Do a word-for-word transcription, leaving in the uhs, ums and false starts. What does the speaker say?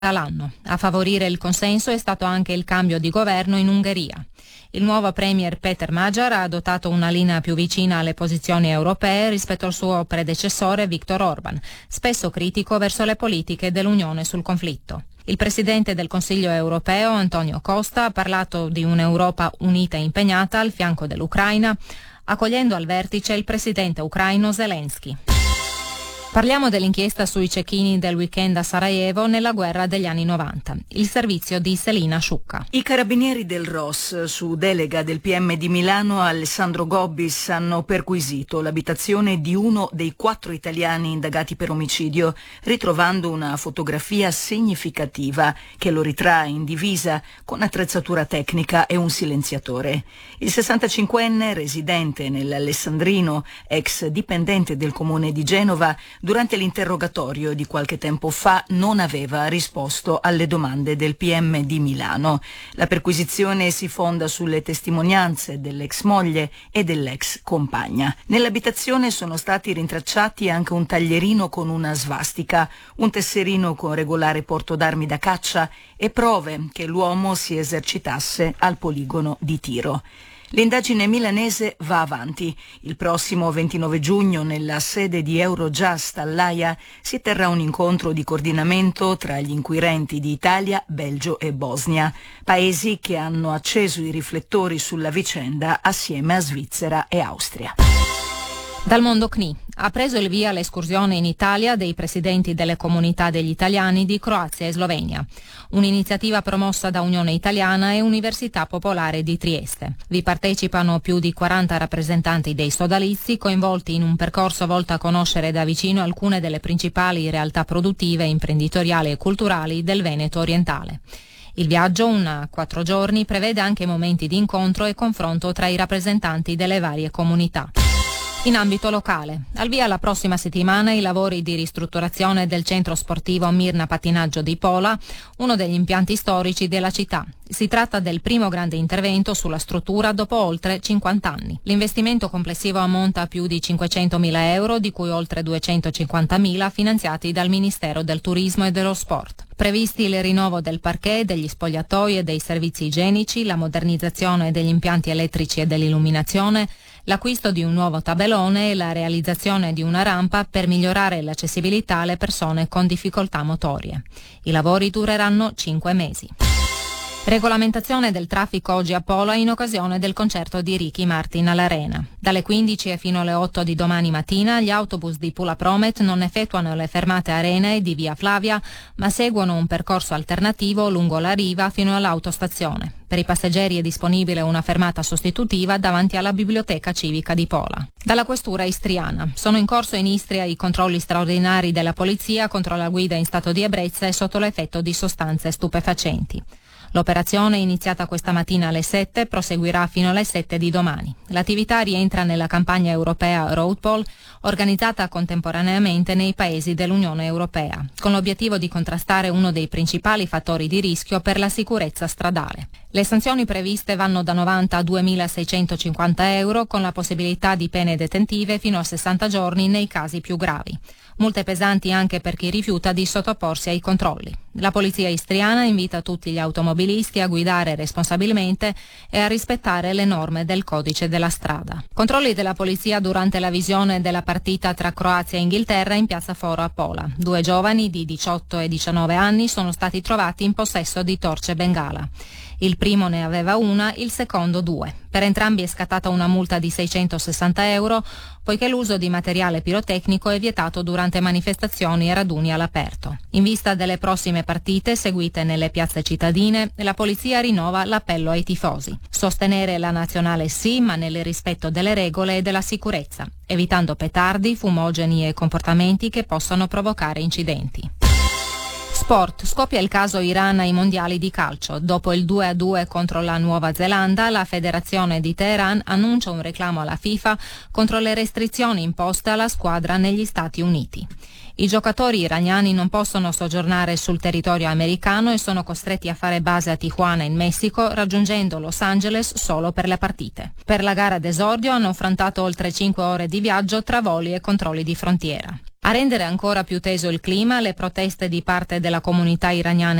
all'anno. A favorire il consenso è stato anche il cambio di governo in Ungheria. Il nuovo premier Peter Magyar ha adottato una linea più vicina alle posizioni europee rispetto al suo predecessore Viktor Orban, spesso critico verso le politiche dell'Unione sul conflitto. Il presidente del Consiglio europeo, Antonio Costa, ha parlato di un'Europa unita e impegnata al fianco dell'Ucraina, accogliendo al vertice il presidente ucraino Zelensky. Parliamo dell'inchiesta sui cecchini del weekend a Sarajevo nella guerra degli anni novanta. Il servizio di Selina Sciucca. I carabinieri del R O S, su delega del P M di Milano Alessandro Gobbis, hanno perquisito l'abitazione di uno dei quattro italiani indagati per omicidio, ritrovando una fotografia significativa che lo ritrae in divisa con attrezzatura tecnica e un silenziatore. Il sessantacinquenne, residente nell'Alessandrino, ex dipendente del comune di Genova, durante l'interrogatorio di qualche tempo fa non aveva risposto alle domande del P M di Milano. La perquisizione si fonda sulle testimonianze dell'ex moglie e dell'ex compagna. Nell'abitazione sono stati rintracciati anche un taglierino con una svastica, un tesserino con regolare porto d'armi da caccia e prove che l'uomo si esercitasse al poligono di tiro. L'indagine milanese va avanti. Il prossimo ventinove giugno, nella sede di Eurojust all'Aia, si terrà un incontro di coordinamento tra gli inquirenti di Italia, Belgio e Bosnia, paesi che hanno acceso i riflettori sulla vicenda assieme a Svizzera e Austria. Dal mondo C N I ha preso il via l'escursione in Italia dei presidenti delle comunità degli italiani di Croazia e Slovenia, un'iniziativa promossa da Unione Italiana e Università Popolare di Trieste. Vi partecipano più di quaranta rappresentanti dei sodalizi coinvolti in un percorso volto a conoscere da vicino alcune delle principali realtà produttive, imprenditoriali e culturali del Veneto orientale. Il viaggio, una quattro giorni, prevede anche momenti di incontro e confronto tra i rappresentanti delle varie comunità. In ambito locale, al via la prossima settimana i lavori di ristrutturazione del centro sportivo Mirna Pattinaggio di Pola, uno degli impianti storici della città. Si tratta del primo grande intervento sulla struttura dopo oltre cinquanta anni. L'investimento complessivo ammonta a più di cinquecentomila euro, di cui oltre duecentocinquantamila finanziati dal Ministero del Turismo e dello Sport. Previsti il rinnovo del parquet, degli spogliatoi e dei servizi igienici, la modernizzazione degli impianti elettrici e dell'illuminazione, l'acquisto di un nuovo tabellone e la realizzazione di una rampa per migliorare l'accessibilità alle persone con difficoltà motorie. I lavori dureranno cinque mesi. Regolamentazione del traffico oggi a Pola in occasione del concerto di Ricky Martin all'Arena. Dalle quindici e fino alle otto di domani mattina gli autobus di Pula Promet non effettuano le fermate Arena e di Via Flavia, ma seguono un percorso alternativo lungo la riva fino all'autostazione. Per i passeggeri è disponibile una fermata sostitutiva davanti alla Biblioteca Civica di Pola. Dalla questura istriana. Sono in corso in Istria i controlli straordinari della polizia contro la guida in stato di ebbrezza e sotto l'effetto di sostanze stupefacenti. L'operazione, iniziata questa mattina alle sette, proseguirà fino alle sette di domani. L'attività rientra nella campagna europea Roadball, organizzata contemporaneamente nei paesi dell'Unione Europea, con l'obiettivo di contrastare uno dei principali fattori di rischio per la sicurezza stradale. Le sanzioni previste vanno da novanta a duemilaseicentocinquanta euro, con la possibilità di pene detentive fino a sessanta giorni nei casi più gravi. Multe pesanti anche per chi rifiuta di sottoporsi ai controlli. La polizia istriana invita tutti gli automobilisti a guidare responsabilmente e a rispettare le norme del codice della strada. Controlli della polizia durante la visione della partita tra Croazia e Inghilterra in piazza Foro a Pola. Due giovani di diciotto e diciannove anni sono stati trovati in possesso di torce bengala. Il primo ne aveva una, il secondo due. Per entrambi è scattata una multa di seicentosessanta euro, poiché l'uso di materiale pirotecnico è vietato durante manifestazioni e raduni all'aperto. In vista delle prossime partite seguite nelle piazze cittadine, la polizia rinnova l'appello ai tifosi. Sostenere la nazionale sì, ma nel rispetto delle regole e della sicurezza, evitando petardi, fumogeni e comportamenti che possano provocare incidenti. Sport. Scoppia il caso Iran ai mondiali di calcio. Dopo il due a due contro la Nuova Zelanda, la federazione di Teheran annuncia un reclamo alla FIFA contro le restrizioni imposte alla squadra negli Stati Uniti. I giocatori iraniani non possono soggiornare sul territorio americano e sono costretti a fare base a Tijuana in Messico, raggiungendo Los Angeles solo per le partite. Per la gara d'esordio hanno affrontato oltre cinque ore di viaggio tra voli e controlli di frontiera. A rendere ancora più teso il clima, le proteste di parte della comunità iraniana